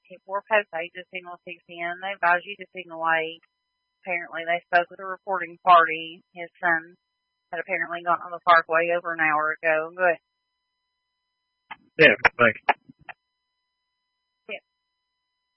4 post 8 to signal 610. They advise you to signal 8. Apparently, they spoke with a reporting party. His son had apparently gone on the parkway over an hour ago. Good. Yeah, thanks.